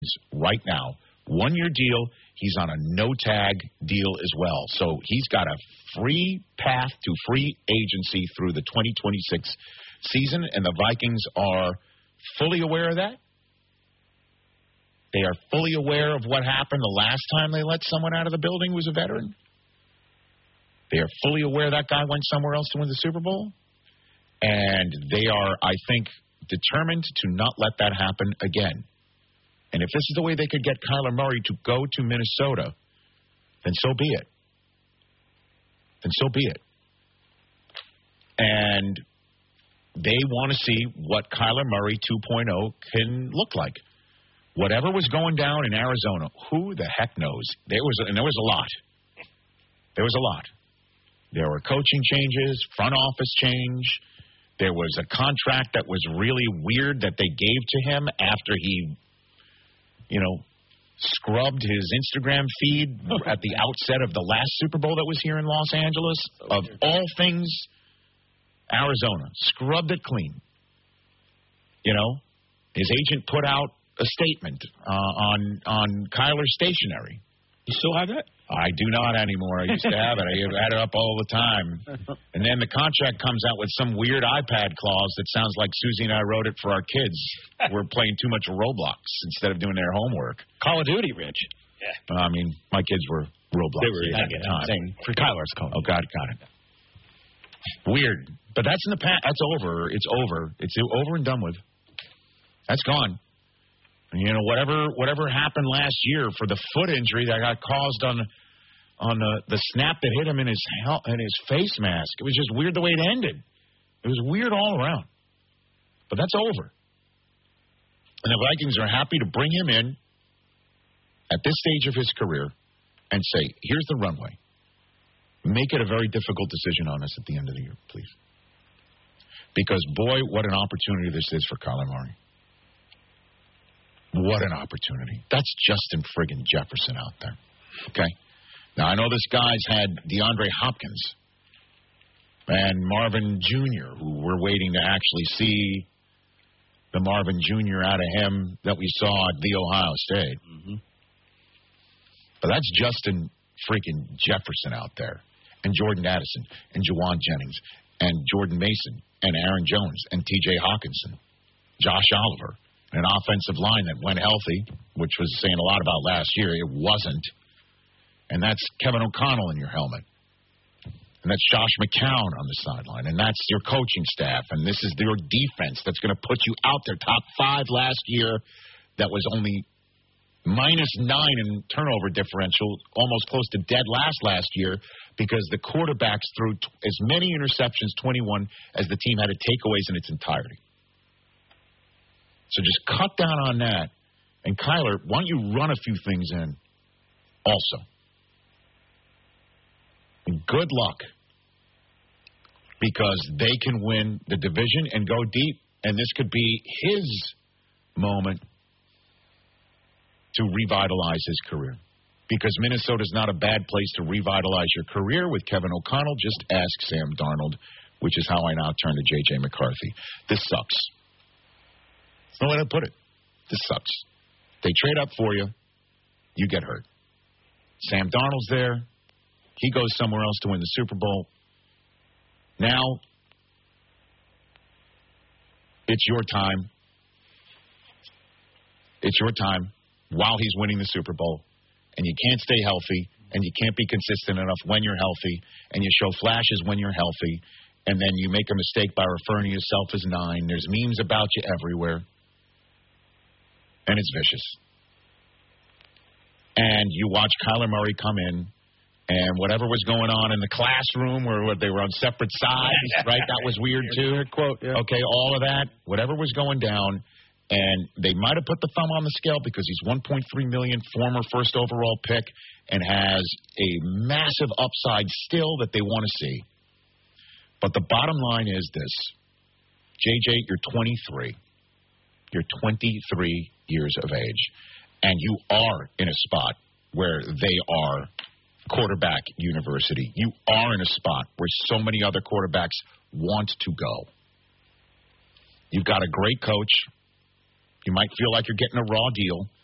right now. 1-year deal. He's on a no-tag deal as well. So he's got a free path to free agency through the 2026 season, and the Vikings are fully aware of that. They are fully aware of what happened the last time they let someone out of the building who was a veteran. They are fully aware that guy went somewhere else to win the Super Bowl. And they are, I think, determined to not let that happen again. And if this is the way they could get Kyler Murray to go to Minnesota, then so be it. Then so be it. And they want to see what Kyler Murray 2.0 can look like. Whatever was going down in Arizona, who the heck knows? There was a lot. There was a lot. There were coaching changes, front office change. There was a contract that was really weird that they gave to him after he, scrubbed his Instagram feed at the outset of the last Super Bowl that was here in Los Angeles. Of all things, Arizona scrubbed it clean. His agent put out a statement on Kyler's stationery. You still have that? I do not anymore. I used to have it. I had it up all the time. And then the contract comes out with some weird iPad clause that sounds like Susie and I wrote it for our kids. We're playing too much Roblox instead of doing their homework. Call of Duty, Rich. Yeah. My kids were Roblox at the time. Same for Kyler's Call. Oh, God, got it. Weird. But that's in the past. That's over. It's over. It's over and done with. That's gone. Whatever happened last year for the foot injury that got caused on the snap that hit him in his face mask, it was just weird the way it ended. It was weird all around. But that's over. And the Vikings are happy to bring him in at this stage of his career and say, here's the runway. Make it a very difficult decision on us at the end of the year, please. Because, boy, what an opportunity this is for Kyler Murray. What an opportunity. That's Justin friggin' Jefferson out there. Okay? Now, I know this guy's had DeAndre Hopkins and Marvin Jr., who we're waiting to actually see the Marvin Jr. out of him that we saw at the Ohio State. Mm-hmm. But that's Justin freaking Jefferson out there. And Jordan Addison and Jawan Jennings and Jordan Mason and Aaron Jones and T.J. Hawkinson, Josh Oliver. An offensive line that went healthy, which was saying a lot about last year. It wasn't. And that's Kevin O'Connell in your helmet. And that's Josh McCown on the sideline. And that's your coaching staff. And this is your defense that's going to put you out there. Top 5 last year. That was only -9 in turnover differential. Almost close to dead last year. Because the quarterbacks threw as many interceptions, 21, as the team had takeaways in its entirety. So just cut down on that. And, Kyler, why don't you run a few things in also? And good luck. Because they can win the division and go deep. And this could be his moment to revitalize his career. Because Minnesota's not a bad place to revitalize your career with Kevin O'Connell. Just ask Sam Darnold, which is how I now turn to J.J. McCarthy. This sucks. No way to put it. This sucks. They trade up for you. You get hurt. Sam Darnold's there. He goes somewhere else to win the Super Bowl. Now, it's your time. It's your time while he's winning the Super Bowl. And you can't stay healthy. And you can't be consistent enough when you're healthy. And you show flashes when you're healthy. And then you make a mistake by referring to yourself as 9. There's memes about you everywhere. And it's vicious. And you watch Kyler Murray come in, and whatever was going on in the classroom where they were on separate sides, right? That was weird, too. Quote, yeah. Okay, all of that, whatever was going down, and they might have put the thumb on the scale because he's $1.3 million, former first overall pick, and has a massive upside still that they want to see. But the bottom line is this. JJ, you're 23. You're 23 years of age, and you are in a spot where they are quarterback university. You are in a spot where so many other quarterbacks want to go. You've got a great coach. You might feel like you're getting a raw deal.